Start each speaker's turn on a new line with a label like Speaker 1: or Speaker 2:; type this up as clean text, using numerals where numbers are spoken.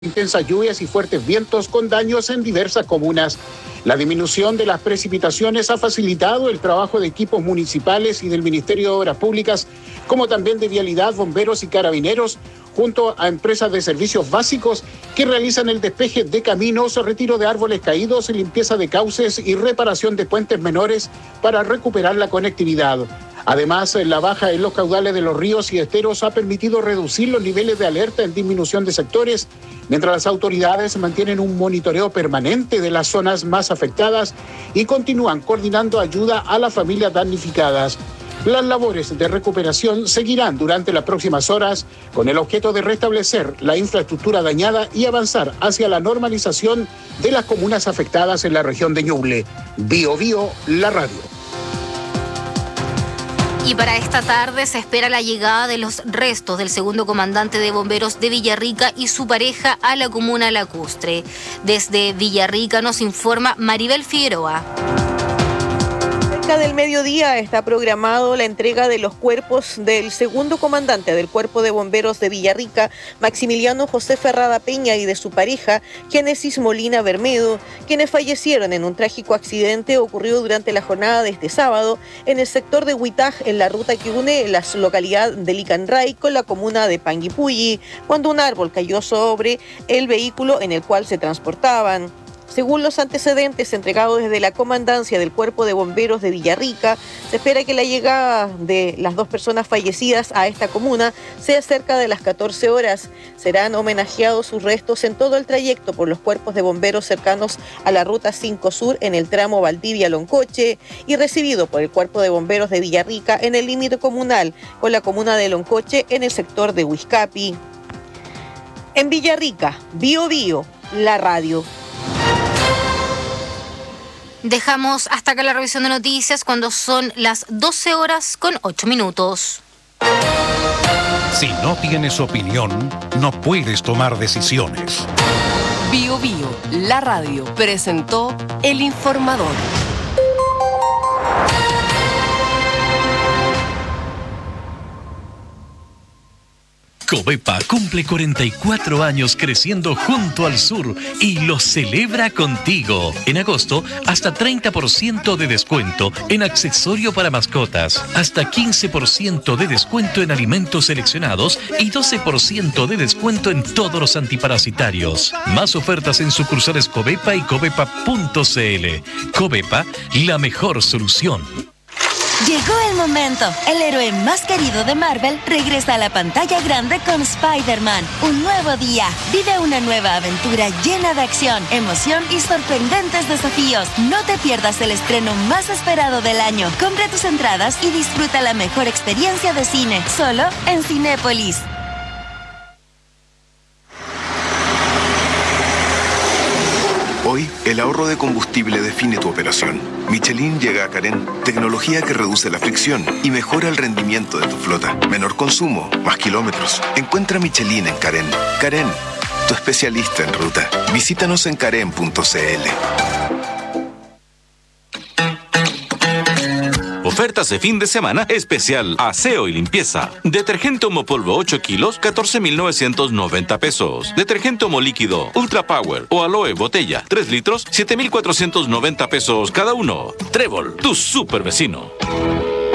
Speaker 1: Intensas lluvias y fuertes vientos con daños en diversas comunas. La disminución de las precipitaciones ha facilitado el trabajo de equipos municipales y del Ministerio de Obras Públicas, como también de Vialidad, Bomberos y Carabineros, junto a empresas de servicios básicos que realizan el despeje de caminos, retiro de árboles caídos, limpieza de cauces y reparación de puentes menores para recuperar la conectividad. Además, la baja en los caudales de los ríos y esteros ha permitido reducir los niveles de alerta en disminución de sectores, mientras las autoridades mantienen un monitoreo permanente de las zonas más afectadas y continúan coordinando ayuda a las familias damnificadas. Las labores de recuperación seguirán durante las próximas horas con el objeto de restablecer la infraestructura dañada y avanzar hacia la normalización de las comunas afectadas en la región de Ñuble. Bio Bio, la radio.
Speaker 2: Y para esta tarde se espera la llegada de los restos del segundo comandante de bomberos de Villarrica y su pareja a la comuna lacustre. Desde Villarrica nos informa Maribel Figueroa.
Speaker 3: Del mediodía está programado la entrega de los cuerpos del segundo comandante del Cuerpo de Bomberos de Villarrica, Maximiliano José Ferrada Peña, y de su pareja, Génesis Molina Bermedo, quienes fallecieron en un trágico accidente ocurrido durante la jornada de este sábado en el sector de Huitaj, en la ruta que une la localidad de Licanray con la comuna de Panguipulli, cuando un árbol cayó sobre el vehículo en el cual se transportaban. Según los antecedentes entregados desde la comandancia del Cuerpo de Bomberos de Villarrica, se espera que la llegada de las dos personas fallecidas a esta comuna sea cerca de las 14 horas. Serán homenajeados sus restos en todo el trayecto por los cuerpos de bomberos cercanos a la Ruta 5 Sur en el tramo Valdivia-Loncoche y recibido por el Cuerpo de Bomberos de Villarrica en el límite comunal con la comuna de Loncoche en el sector de Huizcapi. En Villarrica, Bio Bio, la radio.
Speaker 2: Dejamos hasta acá la revisión de noticias cuando son las 12 horas con 8 minutos.
Speaker 4: Si no tienes opinión, no puedes tomar decisiones.
Speaker 5: Bio Bio, la radio, presentó El Informador.
Speaker 6: Covepa cumple 44 años creciendo junto al sur y lo celebra contigo. En agosto, hasta 30% de descuento en accesorio para mascotas, hasta 15% de descuento en alimentos seleccionados y 12% de descuento en todos los antiparasitarios. Más ofertas en sucursales Covepa y covepa.cl. Covepa, la mejor solución.
Speaker 7: Llegó el momento. El héroe más querido de Marvel regresa a la pantalla grande con Spider-Man. Un nuevo día. Vive una nueva aventura llena de acción, emoción y sorprendentes desafíos. No te pierdas el estreno más esperado del año. Compra tus entradas y disfruta la mejor experiencia de cine. Solo en Cinépolis.
Speaker 8: Hoy, el ahorro de combustible define tu operación. Michelin llega a Carén, tecnología que reduce la fricción y mejora el rendimiento de tu flota. Menor consumo, más kilómetros. Encuentra Michelin en Carén. Carén, tu especialista en ruta. Visítanos en carén.cl.
Speaker 9: Ofertas de fin de semana especial aseo y limpieza. Detergente Omo polvo 8 kilos, 14,990 pesos. Detergente Omo líquido Ultra Power o Aloe botella 3 litros, 7,490 pesos cada uno. Trébol, tu super vecino.